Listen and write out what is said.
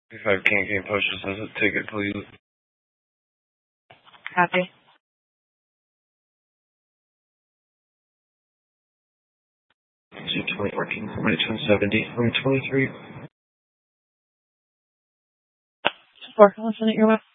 If I can't gain pushes as a ticket, please. Copy. 220 working, 1070, I'm 23. 4, I'll send it your way.